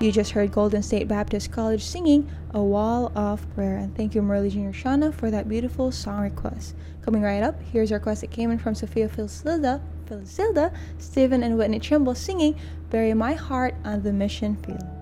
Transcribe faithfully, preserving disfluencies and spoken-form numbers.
You just heard Golden State Baptist College singing A Wall of Prayer. And thank you, Merle Junior Shana, for that beautiful song request. Coming right up, here's a request that came in from Sophia Philzilda, Philzilda, Stephen and Whitney Trimble singing Bury My Heart on the Mission Field.